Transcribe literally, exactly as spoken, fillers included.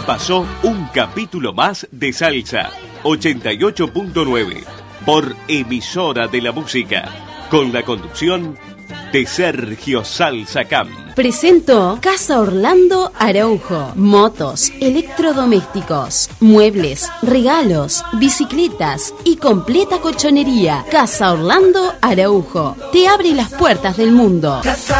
pasó un capítulo más de Salsa ochenta y ocho punto nueve por Emisora de la Música, con la conducción de Sergio Salsa Camp. Presentó Casa Orlando Araujo. Motos, electrodomésticos, muebles, regalos, bicicletas y completa colchonería. Casa Orlando Araujo te abre las puertas del mundo. Casa